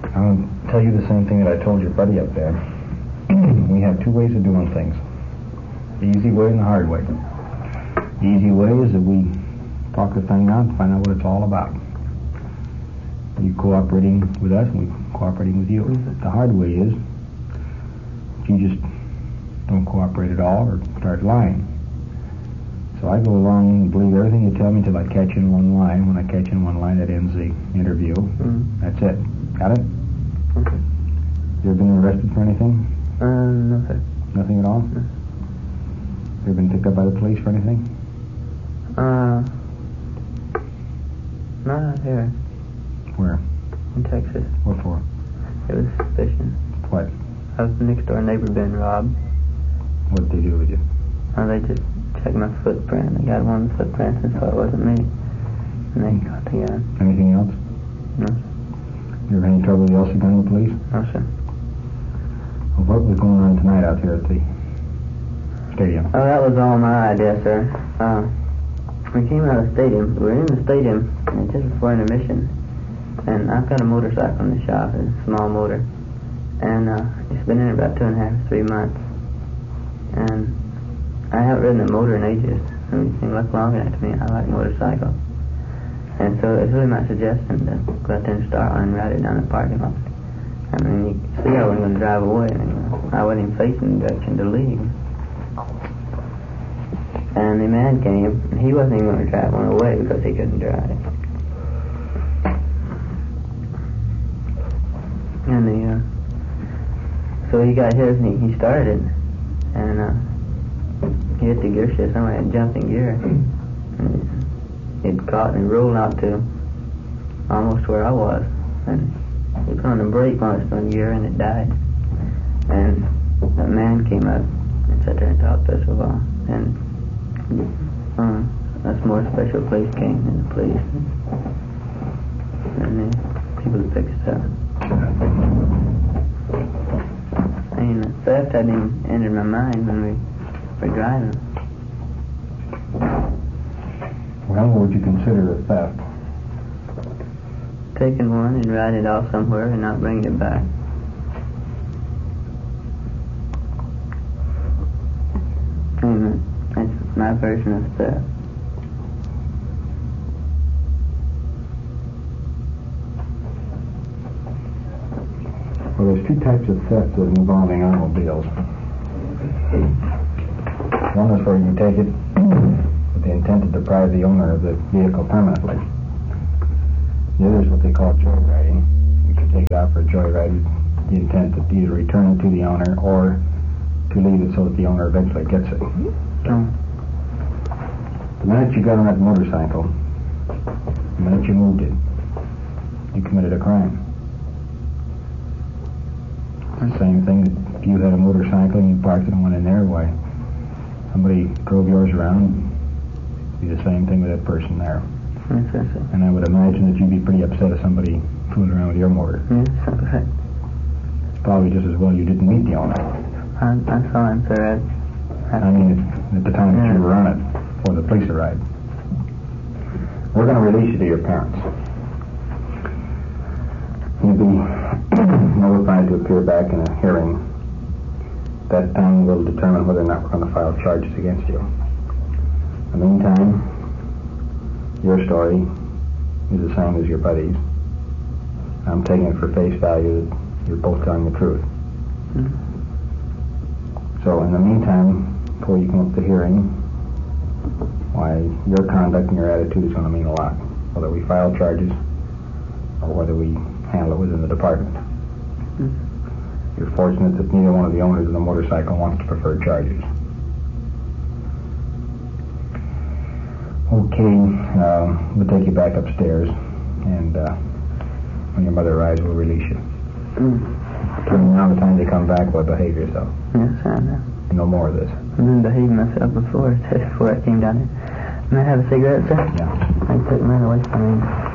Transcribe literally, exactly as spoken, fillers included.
I'll tell you the same thing that I told your buddy up there. We have two ways of doing things. The easy way and the hard way. The easy way is that we talk the thing out and find out what it's all about. You cooperating with us and we cooperating with you. Mm-hmm. The hard way is you just don't cooperate at all or start lying. So I go along and believe everything you tell me until I catch in one line. When I catch in one line, that ends the interview. Mm-hmm. That's it. Got it? Okay. You ever been arrested for anything? Uh, no, sir. Nothing at all? No. You ever been picked up by the police for anything? Uh, not here. Where? In Texas. What for? It was suspicion. What? I was next door neighbor been robbed. What did they do with you? Uh, they just checked my footprint. They got one of the footprints and thought it wasn't me. And they got the gun. Anything else? No. You ever had any trouble with the Elsa gun with the police? No, sir. Well, what was going on tonight out here at the stadium? Oh, that was all my idea, sir. Uh, we came out of the stadium. We were in the stadium and just before intermission. And I've got a motorcycle in the shop, a small motor. And uh, it's been in it about two and a half, three months. And I haven't ridden a motor in ages. I mean, it look long enough to me. I like motorcycles. And so it's really my suggestion to go out there and start one and ride it down the parking lot. I mean, you can see I wasn't going to drive away. I, mean, I wasn't even facing the direction to leave. And the man came, and he wasn't even going to drive one away because he couldn't drive. And the, uh, so he got his and he, he started it. And uh, he hit the gear shift. Somebody had jumped in gear. And he'd caught and rolled out to almost where I was. And he put on the brake on its own gear and it died. And that man came up and sat there and talked to us a while. And uh, a more special police came than the police. And the people that picked us up. I mean, the theft hadn't even entered my mind when we were driving. Well, what would you consider a theft? Taking one and riding it off somewhere and not bringing it back. I mean, that's my version of theft. Well, there's two types of theft that involving automobiles. One is where you take it with the intent to deprive the owner of the vehicle permanently. The other is what they call joyriding. You can take it out for a joyride with the intent to either return it to the owner or to leave it so that the owner eventually gets it. Mm. The minute you got on that motorcycle, the minute you moved it, you committed a crime. The same thing that if you had a motorcycle and you parked it and went in there, why, somebody drove yours around, it'd be the same thing with that person there. Yes, yes, yes. And I would imagine that you'd be pretty upset if somebody fooling around with your motor. Yes, that's right. It's probably just as well you didn't meet the owner. I, I saw him, sir. I, I, I mean, at the time that yeah. you were on it, before the police arrived. We're going to release you to your parents. You'll be notified to appear back in a hearing. That time will determine whether or not we're going to file charges against you. In the meantime, your story is the same as your buddy's. I'm taking it for face value that you're both telling the truth. Mm-hmm. So in the meantime, before you come up to hearing, why, your conduct and your attitude is going to mean a lot. Whether we file charges or whether we handle it within the department. Mm-hmm. You're fortunate that neither one of the owners of the motorcycle wants to prefer charges. Okay, um, we'll take you back upstairs, and uh, when your mother arrives, we'll release you. Mm-hmm. Between now and the time you come back, well, behave yourself. Yes, I know. No more of this. I've been behaving myself before, before I came down here. May I have a cigarette, sir? Yeah. I took mine away from me.